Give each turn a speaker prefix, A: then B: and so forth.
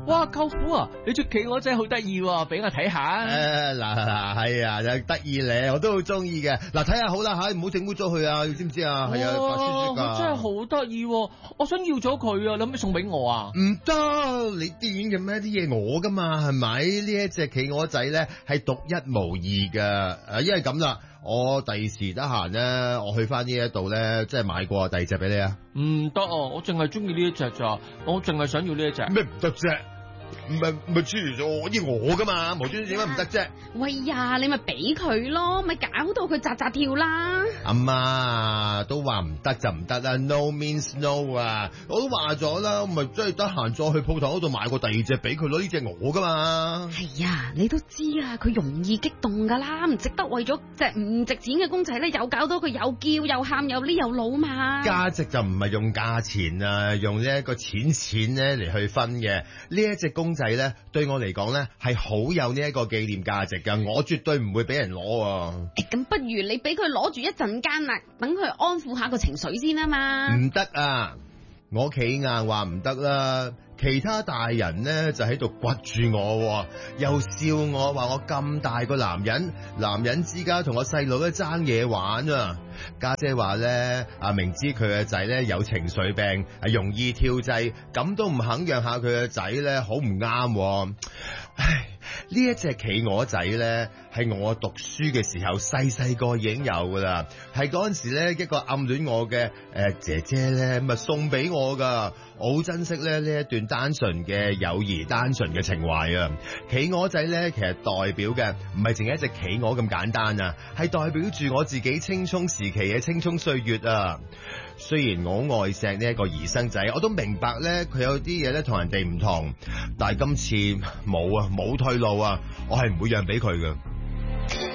A: 哇，舅父啊，你隻企鵝仔好得意喎，俾我睇下。
B: 係啊，得意咧，我都好中意嘅。嗱，睇下好啦吓，唔好整污咗佢啊，知唔知啊？係啊，白雪雪㗎。
A: 真係好得意，我想要咗佢啊，你可唔可以送俾我啊？
B: 唔得，你癲嘅咩？啲嘢我噶嘛，係咪？呢一隻企鵝仔咧係獨一無二㗎。因為咁啦，我第時得閒咧，我去翻呢一度咧，即係買過第二隻俾你啊。
A: 唔得啊，我淨係中意呢一隻咋，我淨係想要呢一隻。
B: 咩唔得啫？唔係黐咗我噶嘛，無端端點解唔得啫？
C: 喂呀，你咪俾佢咯，咪搞到佢扎扎跳啦！
B: 阿媽都話唔得就唔得啦 ，no means no 啊！我都話咗啦，咪真係得閒再去鋪頭嗰度買個第二隻俾佢咯，呢隻我噶嘛。
C: 係呀，你都知啊，佢容易激動噶啦，唔值得為咗隻唔值錢嘅公仔咧，又搞到佢又叫又喊又呢又老嘛。
B: 價值就唔係用價錢啊，用呢一個錢咧嚟去分嘅。呢一隻公仔咧，對我嚟講咧係好有呢一個紀念價值噶，我絕對唔會俾人攞啊。
C: 咁不如你俾佢攞住一陣間啦，等佢安撫下個情緒先啊嘛。
B: 唔得啊！我企硬話唔得啦，其他大人呢就喺度掘住我，又笑我話我咁大個男人之家同我細佬咧爭嘢玩啊！家姐話呢，明知佢嘅仔呢有情緒病，容易跳掣，咁都唔肯讓下佢嘅仔呢，好唔啱。唉，呢一隻企鵝仔呢，係我讀書嘅時候細個已經有噶啦，係嗰陣時呢一個暗戀我嘅姐姐呢，咪送俾我噶，我好珍惜咧呢一段單純嘅友誼、單純嘅情懷啊！企鵝仔呢，其實代表嘅唔係淨係一隻企鵝咁簡單啊，係代表住我自己青葱時期嘅青葱歲月啊！雖然我好愛錫呢一個兒生仔，我都明白呢，佢有啲嘢呢同人哋唔同，但係今次冇退路啊！我係唔會讓俾佢嘅。